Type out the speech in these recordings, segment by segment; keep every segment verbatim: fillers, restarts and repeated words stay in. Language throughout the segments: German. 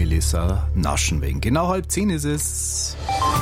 Melissa Naschenweng. Genau halb zehn ist es.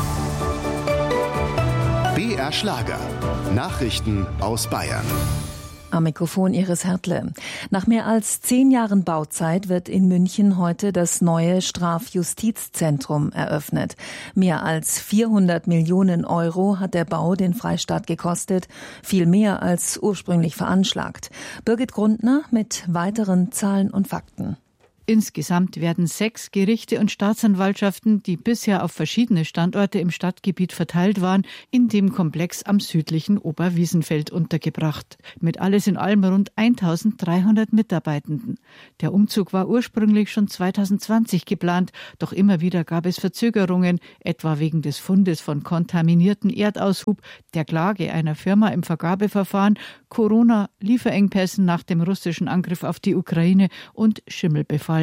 B R Schlager. Nachrichten aus Bayern. Am Mikrofon Iris Hertle. Nach mehr als zehn Jahren Bauzeit wird in München heute das neue Strafjustizzentrum eröffnet. Mehr als vierhundert Millionen Euro hat der Bau den Freistaat gekostet, viel mehr als ursprünglich veranschlagt. Birgit Grundner mit weiteren Zahlen und Fakten. Insgesamt werden sechs Gerichte und Staatsanwaltschaften, die bisher auf verschiedene Standorte im Stadtgebiet verteilt waren, in dem Komplex am südlichen Oberwiesenfeld untergebracht. Mit alles in allem rund eintausenddreihundert Mitarbeitenden. Der Umzug war ursprünglich schon zweitausendzwanzig geplant, doch immer wieder gab es Verzögerungen, etwa wegen des Fundes von kontaminierten Erdaushub, der Klage einer Firma im Vergabeverfahren, Corona, Lieferengpässen nach dem russischen Angriff auf die Ukraine und Schimmelbefall.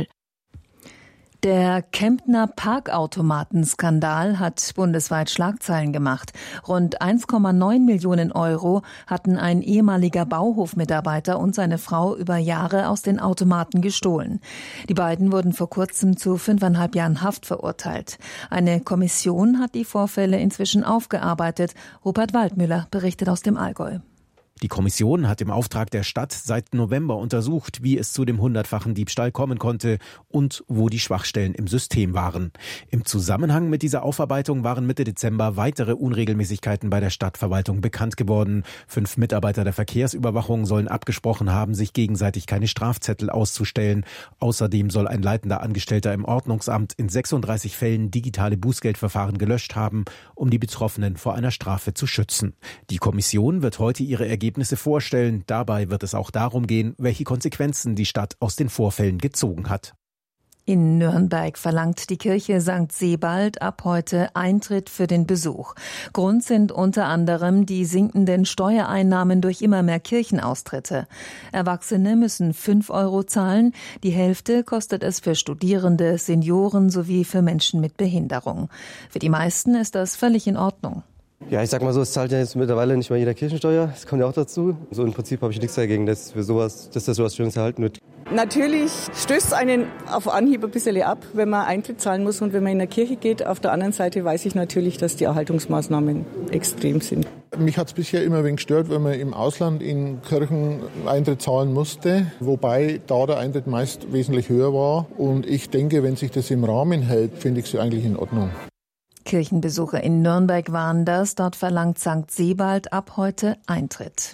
Der Kemptner Parkautomatenskandal hat bundesweit Schlagzeilen gemacht. Rund eins Komma neun Millionen Euro hatten ein ehemaliger Bauhofmitarbeiter und seine Frau über Jahre aus den Automaten gestohlen. Die beiden wurden vor kurzem zu fünfeinhalb Jahren Haft verurteilt. Eine Kommission hat die Vorfälle inzwischen aufgearbeitet. Rupert Waldmüller berichtet aus dem Allgäu. Die Kommission hat im Auftrag der Stadt seit November untersucht, wie es zu dem hundertfachen Diebstahl kommen konnte und wo die Schwachstellen im System waren. Im Zusammenhang mit dieser Aufarbeitung waren Mitte Dezember weitere Unregelmäßigkeiten bei der Stadtverwaltung bekannt geworden. Fünf Mitarbeiter der Verkehrsüberwachung sollen abgesprochen haben, sich gegenseitig keine Strafzettel auszustellen. Außerdem soll ein leitender Angestellter im Ordnungsamt in sechsunddreißig Fällen digitale Bußgeldverfahren gelöscht haben, um die Betroffenen vor einer Strafe zu schützen. Die Kommission wird heute ihre Ergebnisse Ergebnisse vorstellen. Dabei wird es auch darum gehen, welche Konsequenzen die Stadt aus den Vorfällen gezogen hat. In Nürnberg verlangt die Kirche Sankt Sebald ab heute Eintritt für den Besuch. Grund sind unter anderem die sinkenden Steuereinnahmen durch immer mehr Kirchenaustritte. Erwachsene müssen fünf Euro zahlen. Die Hälfte kostet es für Studierende, Senioren sowie für Menschen mit Behinderung. Für die meisten ist das völlig in Ordnung. Ja, ich sag mal so, es zahlt ja jetzt mittlerweile nicht mehr jeder Kirchensteuer. Das kommt ja auch dazu. So im Prinzip habe ich nichts dagegen, dass für sowas, dass das sowas Schönes erhalten wird. Natürlich stößt einen auf Anhieb ein bisschen ab, wenn man Eintritt zahlen muss und wenn man in der Kirche geht. Auf der anderen Seite weiß ich natürlich, dass die Erhaltungsmaßnahmen extrem sind. Mich hat es bisher immer ein wenig gestört, wenn man im Ausland in Kirchen Eintritt zahlen musste, wobei da der Eintritt meist wesentlich höher war. Und ich denke, wenn sich das im Rahmen hält, finde ich es eigentlich in Ordnung. Kirchenbesucher in Nürnberg waren das. Dort verlangt Sankt Sebald ab heute Eintritt.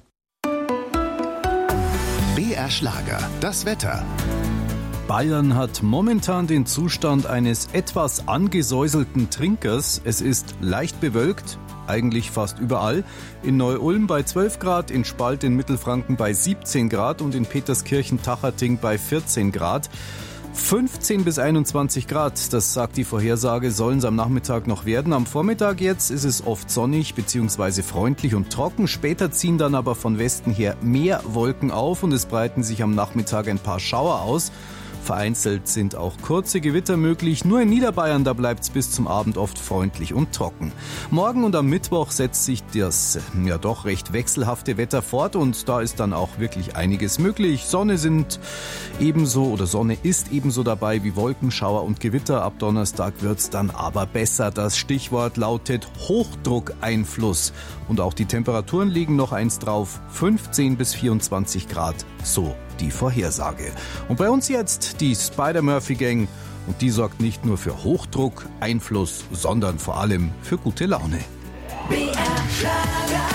B R Schlager, das Wetter. Bayern hat momentan den Zustand eines etwas angesäuselten Trinkers. Es ist leicht bewölkt, eigentlich fast überall. In Neu-Ulm bei zwölf Grad, in Spalt in Mittelfranken bei siebzehn Grad und in Peterskirchen-Tacherting bei vierzehn Grad. fünfzehn bis einundzwanzig Grad, das sagt die Vorhersage, sollen es am Nachmittag noch werden. Am Vormittag jetzt ist es oft sonnig bzw. freundlich und trocken. Später ziehen dann aber von Westen her mehr Wolken auf und es breiten sich am Nachmittag ein paar Schauer aus. Vereinzelt sind auch kurze Gewitter möglich. Nur in Niederbayern, da bleibt es bis zum Abend oft freundlich und trocken. Morgen und am Mittwoch setzt sich das ja doch recht wechselhafte Wetter fort und da ist dann auch wirklich einiges möglich. Sonne sind ebenso oder Sonne ist ebenso dabei wie Wolken, Schauer und Gewitter. Ab Donnerstag wird's dann aber besser. Das Stichwort lautet Hochdruckeinfluss. Und auch die Temperaturen liegen noch eins drauf, fünfzehn bis vierundzwanzig Grad, so die Vorhersage. Und bei uns jetzt die Spider-Murphy-Gang und die sorgt nicht nur für Hochdruck, Einfluss, sondern vor allem für gute Laune. B R Schlager.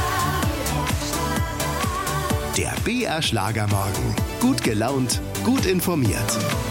Der B R Schlagermorgen. Gut gelaunt, gut informiert.